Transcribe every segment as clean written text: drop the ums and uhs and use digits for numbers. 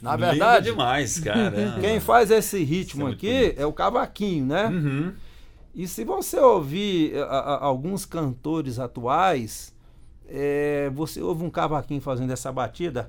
Na verdade, demais, cara. Quem faz esse ritmo Isso é aqui é o cavaquinho, né? Uhum. E se você ouvir alguns cantores atuais, você ouve um cavaquinho fazendo essa batida.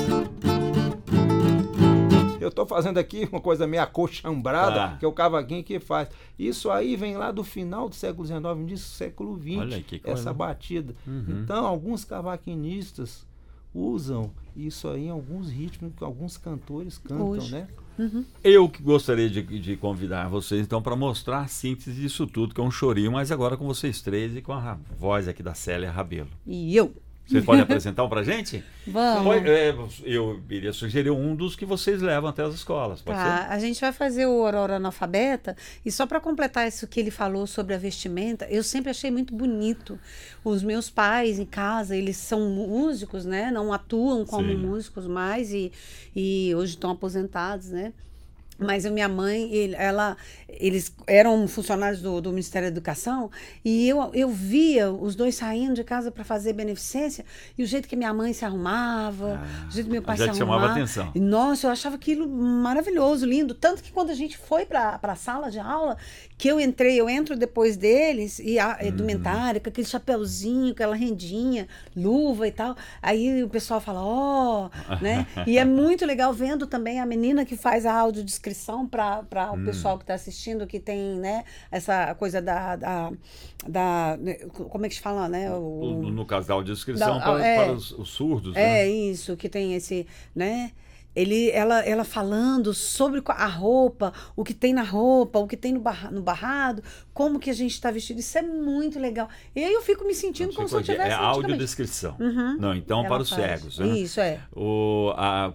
Eu estou fazendo aqui uma coisa meio acochambrada, que é o cavaquinho que faz. Isso aí vem lá do final do século XIX, início do século XX, Olha que coisa. essa batida. Então, alguns cavaquinistas usam isso aí em alguns ritmos que alguns cantores cantam, Hoje. né? Eu que gostaria de convidar vocês, então, para mostrar a síntese disso tudo, que é um chorinho, mas agora com vocês três e com a voz aqui da Célia Rabelo. E eu? Vocês podem apresentar um pra gente? Vamos. Eu iria sugerir um dos que vocês levam até as escolas, pode ser? A gente vai fazer o Aurora Analfabeta, e só para completar isso que ele falou sobre a vestimenta, eu sempre achei muito bonito. Os meus pais em casa, eles são músicos, né? Não atuam como Sim. músicos mais e hoje estão aposentados, né? Mas a minha mãe, eles eram funcionários do Ministério da Educação, e eu via os dois saindo de casa para fazer beneficência, e o jeito que minha mãe se arrumava, o jeito que meu pai já se te arrumava. chamava atenção. E, nossa, eu achava aquilo maravilhoso, lindo. Tanto que quando a gente foi para a sala de aula, que eu entro depois deles, e a indumentária, com aquele chapeuzinho, aquela rendinha, luva e tal. Aí o pessoal fala, né? E é muito legal vendo também a menina que faz a audiodescrição para o pessoal que está assistindo, que tem, né, essa coisa como é que se fala, né? No caso da audiodescrição Da- para os surdos, né? É isso, que tem esse, né? Ela falando sobre a roupa, o que tem na roupa, o que tem no barrado, como que a gente está vestido. Isso é muito legal. E aí eu fico me sentindo como se eu tivesse É antigamente. audiodescrição. Não, então Ela para os faz. cegos, né? Isso, é.